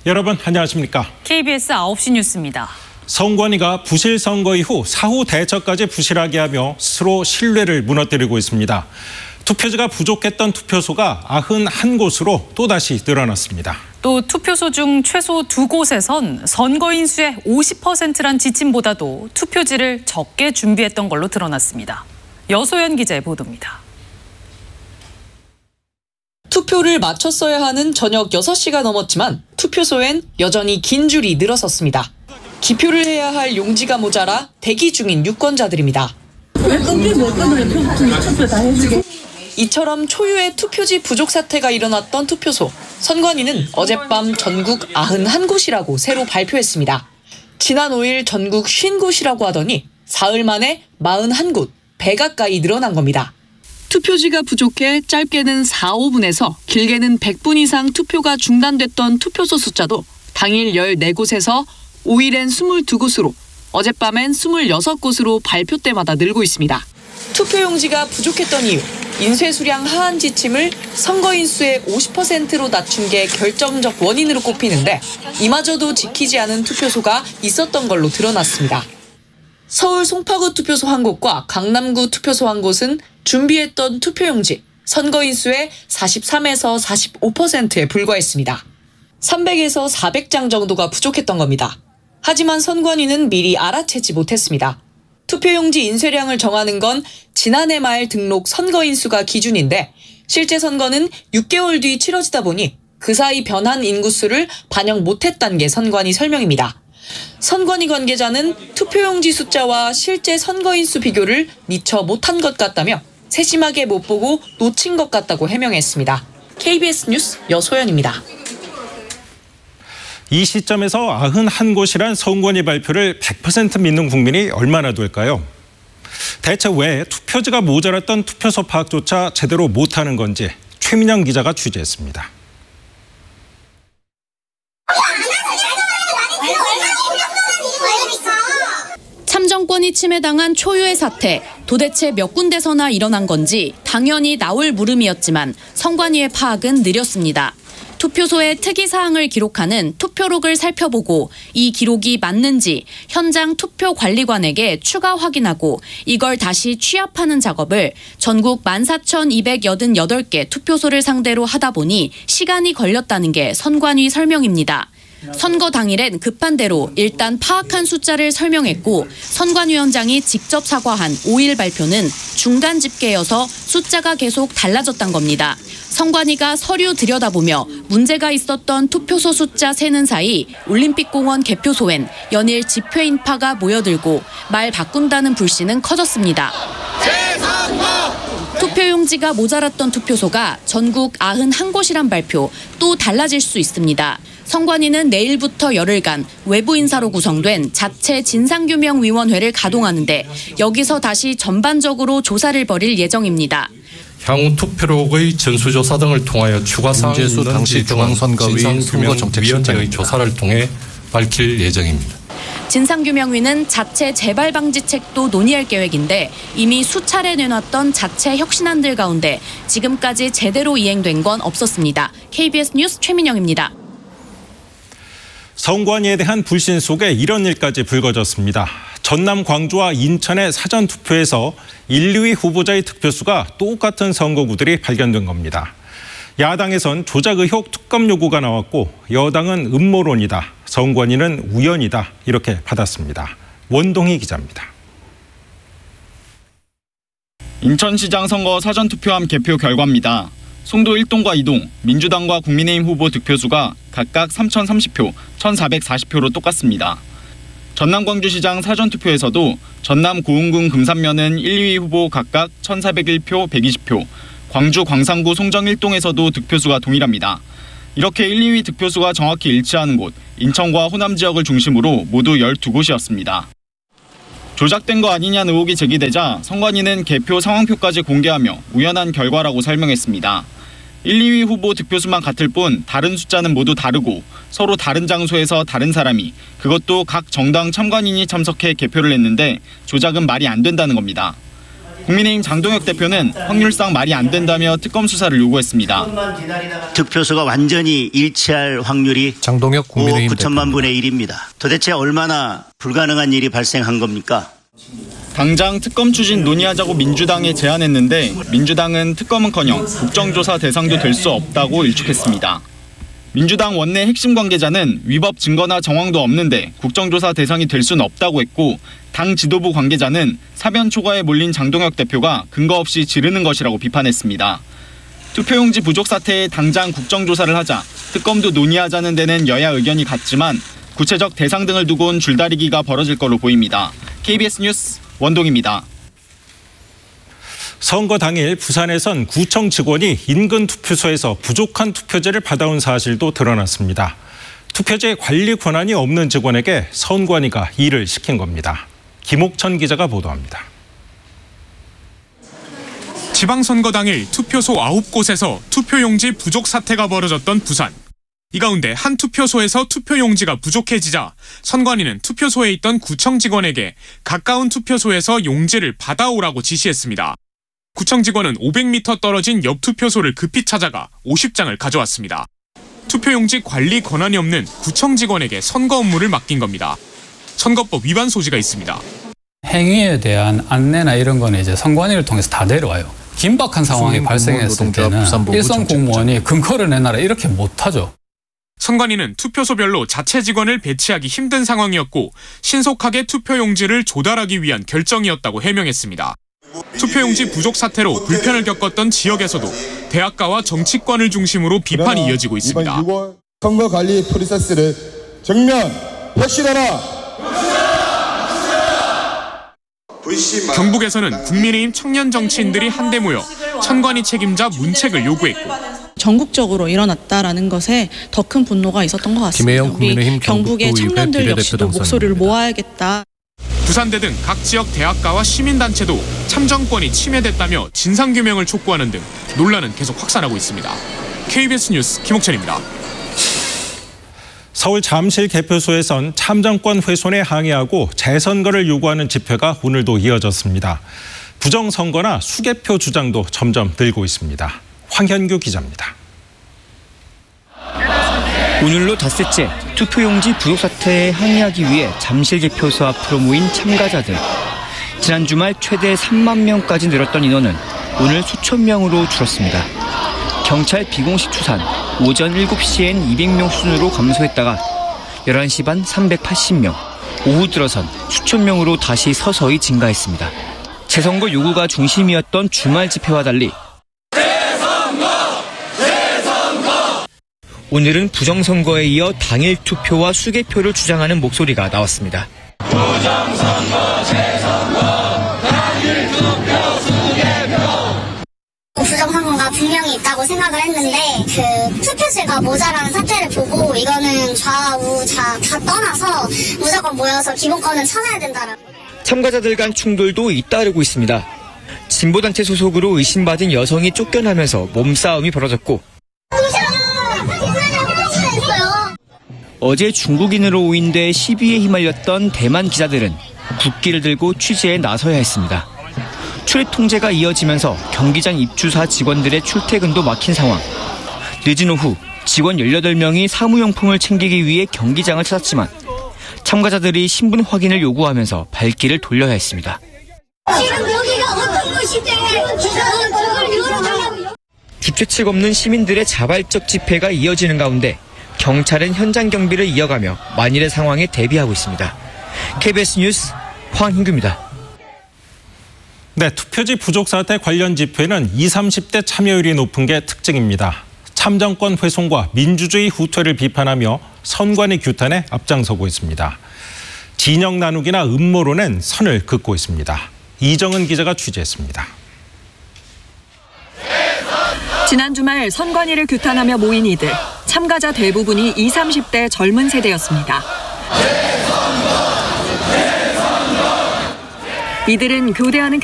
여러분 안녕하십니까? KBS 9시 뉴스입니다. 선관위가 부실 선거 이후 사후 대처까지 부실하게 하며 스스로 신뢰를 무너뜨리고 있습니다. 투표지가 부족했던 투표소가 91곳으로 또다시 늘어났습니다. 또 투표소 중 최소 2곳에선 선거인 수의 50%란 지침보다도 투표지를 적게 준비했던 걸로 드러났습니다. 여소연 기자의 보도입니다. 투표를 마쳤어야 하는 저녁 6시가 넘었지만 투표소엔 여전히 긴 줄이 늘어섰습니다. 기표를 해야 할 용지가 모자라 대기 중인 유권자들입니다. 이처럼 초유의 투표지 부족 사태가 일어났던 투표소. 선관위는 어젯밤 전국 91곳이라고 새로 발표했습니다. 지난 5일 전국 50곳이라고 하더니 사흘 만에 41곳, 배 가까이 늘어난 겁니다. 투표지가 부족해 짧게는 4, 5분에서 길게는 100분 이상 투표가 중단됐던 투표소 숫자도 당일 14곳에서 5일엔 22곳으로 어젯밤엔 26곳으로 발표 때마다 늘고 있습니다. 투표용지가 부족했던 이유, 인쇄수량 하한 지침을 선거인 수의 50%로 낮춘 게 결정적 원인으로 꼽히는데 이마저도 지키지 않은 투표소가 있었던 걸로 드러났습니다. 서울 송파구 투표소 한 곳과 강남구 투표소 한 곳은 준비했던 투표용지, 선거인 수의 43에서 45%에 불과했습니다. 300에서 400장 정도가 부족했던 겁니다. 하지만 선관위는 미리 알아채지 못했습니다. 투표용지 인쇄량을 정하는 건 지난해 말 등록 선거인 수가 기준인데 실제 선거는 6개월 뒤 치러지다 보니 그 사이 변한 인구수를 반영 못했다는 게 선관위 설명입니다. 선관위 관계자는 투표용지 숫자와 실제 선거인 수 비교를 미처 못한 것 같다며 세심하게 못 보고 놓친 것 같다고 해명했습니다. KBS 뉴스 여소연입니다. 이 시점에서 91곳이란 선관위 발표를 100% 믿는 국민이 얼마나 될까요? 대체 왜 투표지가 모자랐던 투표소 파악조차 제대로 못하는 건지 최민영 기자가 취재했습니다. 참정권이 침해당한 초유의 사태, 도대체 몇 군데서나 일어난 건지 당연히 나올 물음이었지만 선관위의 파악은 느렸습니다. 투표소의 특이사항을 기록하는 투표록을 살펴보고 이 기록이 맞는지 현장 투표관리관에게 추가 확인하고 이걸 다시 취합하는 작업을 전국 14,288개 투표소를 상대로 하다 보니 시간이 걸렸다는 게 선관위 설명입니다. 선거 당일엔 급한 대로 일단 파악한 숫자를 설명했고 선관위원장이 직접 사과한 5일 발표는 중간 집계여서 숫자가 계속 달라졌단 겁니다. 선관위가 서류 들여다보며 문제가 있었던 투표소 숫자 세는 사이 올림픽공원 개표소엔 연일 집회 인파가 모여들고 말 바꾼다는 불씨는 커졌습니다. 투표용지가 모자랐던 투표소가 전국 91곳이란 발표, 또 달라질 수 있습니다. 선관위는 내일부터 열흘간 외부 인사로 구성된 자체 진상규명위원회를 가동하는데 여기서 다시 전반적으로 조사를 벌일 예정입니다. 향후 투표록의 전수조사 등을 통하여 추가 사항이 윤재수 당시 중앙선거위인 선거정책위원회의 조사를 통해 밝힐 예정입니다. 진상규명위는 자체 재발 방지책도 논의할 계획인데 이미 수차례 내놨던 자체 혁신안들 가운데 지금까지 제대로 이행된 건 없었습니다. KBS 뉴스 최민영입니다. 선관위에 대한 불신 속에 이런 일까지 불거졌습니다. 전남 광주와 인천의 사전투표에서 1, 2위 후보자의 득표수가 똑같은 선거구들이 발견된 겁니다. 야당에선 조작 의혹 특검 요구가 나왔고 여당은 음모론이다, 선관위는 우연이다 이렇게 받았습니다. 원동희 기자입니다. 인천시장 선거 사전투표함 개표 결과입니다. 송도 1동과 2동, 민주당과 국민의힘 후보 득표수가 각각 3,030표, 1,440표로 똑같습니다. 전남 광주시장 사전투표에서도 전남 고흥군 금산면은 1, 2위 후보 각각 1,401표, 120표, 광주 광산구 송정 1동에서도 득표수가 동일합니다. 이렇게 1, 2위 득표수가 정확히 일치하는 곳, 인천과 호남 지역을 중심으로 모두 12곳이었습니다. 조작된 거 아니냐는 의혹이 제기되자 선관위는 개표 상황표까지 공개하며 우연한 결과라고 설명했습니다. 1, 2위 후보 득표수만 같을 뿐 다른 숫자는 모두 다르고 서로 다른 장소에서 다른 사람이, 그것도 각 정당 참관인이 참석해 개표를 했는데 조작은 말이 안 된다는 겁니다. 국민의힘 장동혁 대표는 확률상 말이 안 된다며 특검 수사를 요구했습니다. 득표수가 완전히 일치할 확률이 장동혁 5억 국민의힘 9천만 분의 1입니다. 도대체 얼마나 불가능한 일이 발생한 겁니까? 당장 특검 추진 논의하자고 민주당에 제안했는데 민주당은 특검은커녕 국정조사 대상도 될 수 없다고 일축했습니다. 민주당 원내 핵심 관계자는 위법 증거나 정황도 없는데 국정조사 대상이 될 수는 없다고 했고, 당 지도부 관계자는 사변 초과에 몰린 장동혁 대표가 근거 없이 지르는 것이라고 비판했습니다. 투표용지 부족 사태에 당장 국정조사를 하자, 특검도 논의하자는 데는 여야 의견이 같지만 구체적 대상 등을 두고는 줄다리기가 벌어질 걸로 보입니다. KBS 뉴스 원동입니다. 선거 당일 부산에선 구청 직원이 인근 투표소에서 부족한 투표지를 받아온 사실도 드러났습니다. 투표지 관리 권한이 없는 직원에게 선관위가 일을 시킨 겁니다. 김옥천 기자가 보도합니다. 지방선거 당일 투표소 9곳에서 투표용지 부족 사태가 벌어졌던 부산. 이 가운데 한 투표소에서 투표용지가 부족해지자 선관위는 투표소에 있던 구청 직원에게 가까운 투표소에서 용지를 받아오라고 지시했습니다. 구청 직원은 500m 떨어진 옆 투표소를 급히 찾아가 50장을 가져왔습니다. 투표용지 관리 권한이 없는 구청 직원에게 선거 업무를 맡긴 겁니다. 선거법 위반 소지가 있습니다. 행위에 대한 안내나 이런 거는 이제 선관위를 통해서 다 내려와요. 긴박한 상황이 발생했을 때는 일선 공무원이 근거를 내놔라 이렇게 못하죠. 선관위는 투표소별로 자체 직원을 배치하기 힘든 상황이었고 신속하게 투표용지를 조달하기 위한 결정이었다고 해명했습니다. 투표용지 부족 사태로 불편을 겪었던 지역에서도 대학가와 정치권을 중심으로 비판이 이어지고 있습니다. 이번 6월 선거관리 프로세스를 정면 혁신하라! 경북에서는 국민의힘 청년 정치인들이 한데 모여 선관위 책임자 문책을 요구했고, 전국적으로 일어났다라는 것에 더 큰 분노가 있었던 것 같습니다. 김혜영 국민의힘 우리 경북의 청년들 역시도 목소리를 모아야겠다. 부산대 등 각 지역 대학가와 시민단체도 참정권이 침해됐다며 진상규명을 촉구하는 등 논란은 계속 확산하고 있습니다. KBS 뉴스 김옥천입니다. 서울 잠실 개표소에선 참정권 훼손에 항의하고 재선거를 요구하는 집회가 오늘도 이어졌습니다. 부정선거나 수개표 주장도 점점 늘고 있습니다. 황현규 기자입니다. 오늘로 닷새째 투표용지 부족 사태에 항의하기 위해 잠실 개표소 앞으로 모인 참가자들. 지난 주말 최대 3만 명까지 늘었던 인원은 오늘 수천 명으로 줄었습니다. 경찰 비공식 추산 오전 7시엔 200명 수준으로 감소했다가 11시 반 380명, 오후 들어선 수천 명으로 다시 서서히 증가했습니다. 재선거 요구가 중심이었던 주말 집회와 달리 오늘은 부정선거에 이어 당일 투표와 수개표를 주장하는 목소리가 나왔습니다. 부정선거, 재선거, 당일 투표, 수개표. 부정선거가 분명히 있다고 생각을 했는데 투표지가 모자라는 사태를 보고 이거는 좌우 다 떠나서 무조건 모여서 기본권은 찾아야 된다라고. 참가자들 간 충돌도 잇따르고 있습니다. 진보단체 소속으로 의심받은 여성이 쫓겨나면서 몸싸움이 벌어졌고, 어제 중국인으로 오인돼 시비에 휘말렸던 대만 기자들은 국기를 들고 취재에 나서야 했습니다. 출입 통제가 이어지면서 경기장 입주사 직원들의 출퇴근도 막힌 상황. 늦은 오후 직원 18명이 사무용품을 챙기기 위해 경기장을 찾았지만 참가자들이 신분 확인을 요구하면서 발길을 돌려야 했습니다. 지금 여기가 어떤 곳인데 저걸 열어달라고요? 주최측 없는 시민들의 자발적 집회가 이어지는 가운데 경찰은 현장 경비를 이어가며 만일의 상황에 대비하고 있습니다. KBS 뉴스 황hin규입니다. 네, 투표지 부족 사태 관련 집회는 20, 30대 참여율이 높은 게 특징입니다. 참정권 훼손과 민주주의 후퇴를 비판하며 선관위 규탄에 앞장서고 있습니다. 진영 나누기나 음모론엔 선을 긋고 있습니다. 이정은 기자가 취재했습니다. 지난 주말 선관위를 규탄하며 모인 이들. 참가자 대부분이 20, 30대 젊은 세대였습니다. 이들은 교대하는